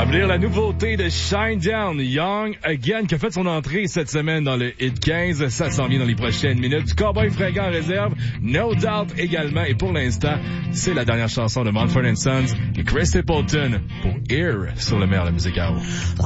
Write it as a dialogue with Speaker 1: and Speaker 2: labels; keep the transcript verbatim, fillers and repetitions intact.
Speaker 1: venir, la nouveauté de Shinedown, Young Again, qui a fait son entrée cette semaine dans le Hit quinze. Ça s'en vient dans les prochaines minutes. Du Cowboy Fringant en réserve, No Doubt également. Et pour l'instant, c'est la dernière chanson de Mumford and Sons et Chris Stapleton pour Ear sur le meilleur de la musique à eau.